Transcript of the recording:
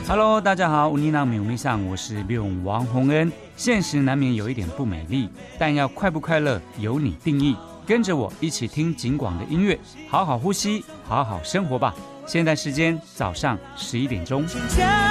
Hello， 大家好，乌尼娜米乌米上，我是刘王洪恩。现实难免有一点不美丽，但要快不快乐由你定义。跟着我一起听景广的音乐，好好呼吸，好好生活吧。现在时间早上11点钟。